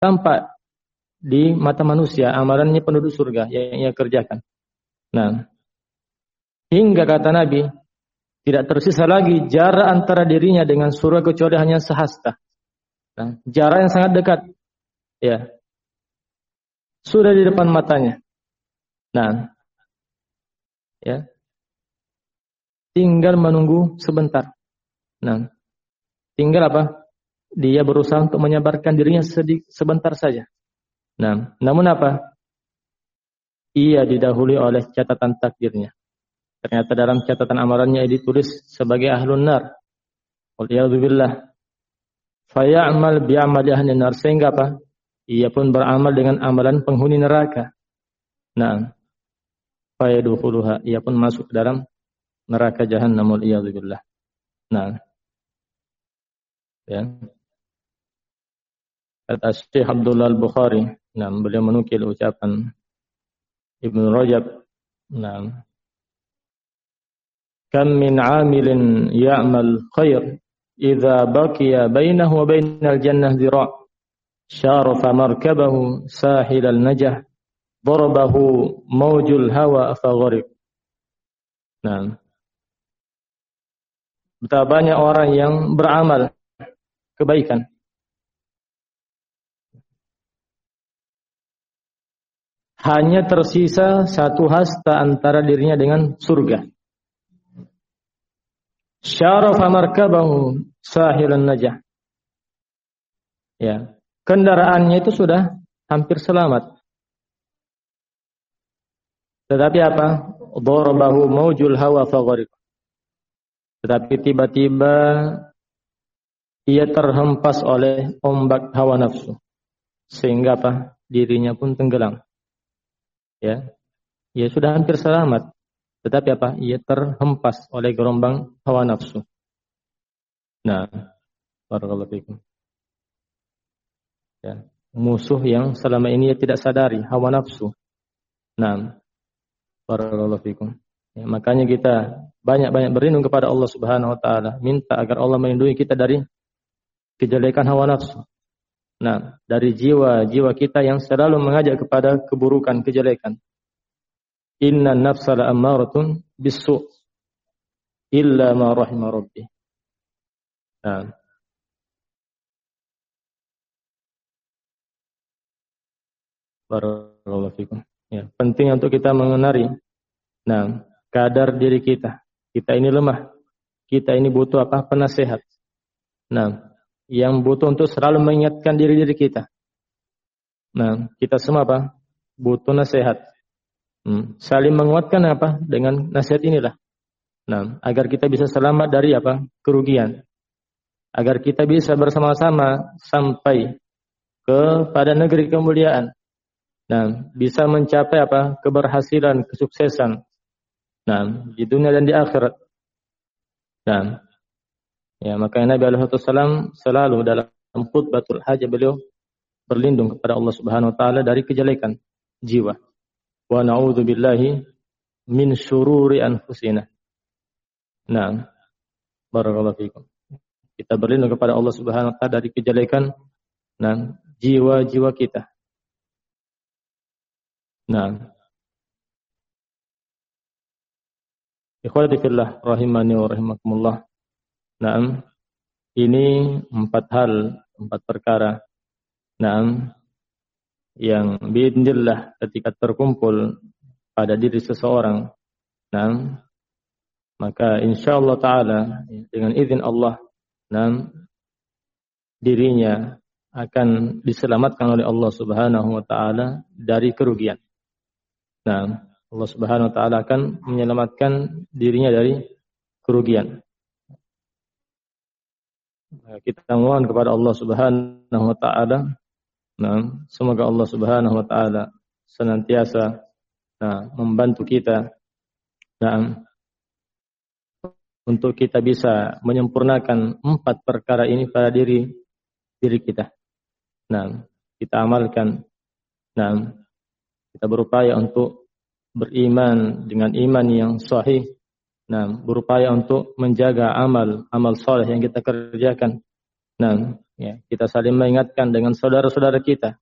tampak di mata manusia amalannya penduduk surga yang ia kerjakan. Nah, hingga kata Nabi, tidak tersisa lagi jarak antara dirinya dengan surga kecuali hanya sehasta. Nah, jarak yang sangat dekat. Ya. Sudah di depan matanya. Nah, ya. Tinggal menunggu sebentar. Nah, tinggal apa? Dia berusaha untuk menyabarkan dirinya sebentar saja. Nah, namun apa? Ia didahului oleh catatan takdirnya. Ternyata dalam catatan amalannya ditulis sebagai ahlun nar. Waliyadzubillah. Faya'mal bi'amali ahli nar. Sehingga apa? Ia pun beramal dengan amalan penghuni neraka. Nah, fayadkhuluha. Ia pun masuk ke dalam neraka jahannam. Waliyadzubillah. Nah, ya. Kata Syekh Abdullah Al-Bukhari, nah, beliau menukil ucapan Ibnu Rajab, nah, kam min 'amilin ya'mal khair idza baqiya bainahu wa bainal jannah zira' syarafa markabahu sahilal najah darabahu mawjul hawa fagharib. Nah, betapa banyak orang yang beramal kebaikan, hanya tersisa satu hasta antara dirinya dengan surga. Syarafa markabahu sahilan najah. Ya, kendaraannya itu sudah hampir selamat. Tetapi apa? Darabahu maujul hawa fagharib. Tetapi tiba-tiba ia terhempas oleh ombak hawa nafsu. Sehingga apa? Dirinya pun tenggelam. Ya. Ia sudah hampir selamat. Tetapi apa? Ia terhempas oleh gelombang hawa nafsu. Nah, barakallahu fikum. Ya, musuh yang selama ini ia tidak sadari, hawa nafsu. Nah, barakallahu fikum. Ya, makanya kita banyak-banyak berlindung kepada Allah Subhanahu wa taala, minta agar Allah melindungi kita dari kejelekan hawa nafsu. Nah, dari jiwa-jiwa kita yang selalu mengajak kepada keburukan, kejelekan. Inna nafsa la'ammaratun bisu' illa ma rahima rabbi. Nah. Barakallahu fikum. Ya, penting untuk kita mengenali kadar diri kita. Kita ini lemah. Kita ini butuh apa? Penasehat. Yang butuh untuk selalu mengingatkan diri-diri kita. Kita semua apa? Butuh nasihat. Saling menguatkan apa? Dengan nasihat inilah. Agar kita bisa selamat dari apa? Kerugian. Agar kita bisa bersama-sama sampai kepada negeri kemuliaan. Bisa mencapai apa? Keberhasilan, kesuksesan. Di dunia dan di akhirat. Ya, makanya Nabi SAW selalu dalam khutbatul hajah beliau berlindung kepada Allah Subhanahu wa taala dari kejelekan jiwa. Wa na'udzu billahi min syururi anfusina. Barakallahu fikum. Kita berlindung kepada Allah Subhanahu wa taala dari kejelekan jiwa-jiwa kita. Ikhwati fillah rahimani wa rahimakumullah. Ini 4 perkara. Yang biidznillah ketika terkumpul pada diri seseorang, maka insyaallah taala dengan izin Allah, dirinya akan diselamatkan oleh Allah Subhanahu wa taala dari kerugian. Allah Subhanahu wa taala akan menyelamatkan dirinya dari kerugian. Kita mohon kepada Allah Subhanahu wa taala, semoga Allah Subhanahu wa taala senantiasa membantu kita untuk kita bisa menyempurnakan 4 perkara ini pada diri kita. Kita amalkan. Kita berupaya untuk beriman dengan iman yang sahih. Berupaya untuk menjaga amal saleh yang kita kerjakan. Nah, ya, kita saling mengingatkan dengan saudara-saudara kita